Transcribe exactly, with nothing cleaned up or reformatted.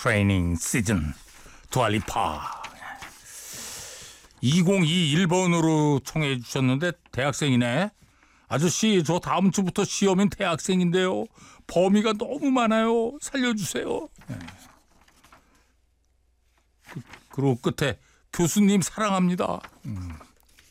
트레이닝 시즌 두알리파. 이공이일 번으로 청해 주셨는데 대학생이네. 아저씨, 저 다음 주부터 시험인 대학생인데요. 범위가 너무 많아요. 살려주세요. 네. 그, 그리고 끝에 교수님 사랑합니다. 음.